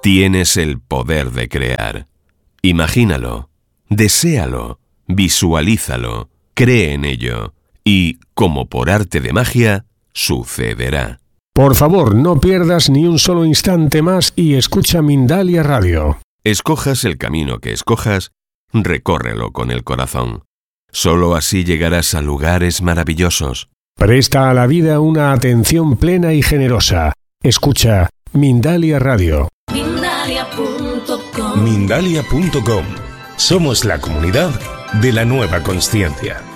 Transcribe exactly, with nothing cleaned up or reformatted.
Tienes el poder de crear. Imagínalo, deséalo, visualízalo, cree en ello y, como por arte de magia, sucederá. Por favor, no pierdas ni un solo instante más y escucha Mindalia Radio. Escojas el camino que escojas, recórrelo con el corazón. Solo así llegarás a lugares maravillosos. Presta a la vida una atención plena y generosa. Escucha Mindalia Radio. Mindalia punto com. Mindalia punto com. Somos la comunidad de la nueva consciencia.